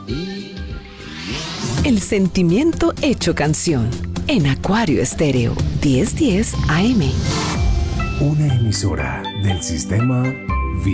El sentimiento hecho canción. En Acuario Estéreo 1010 AM. Una emisora del sistema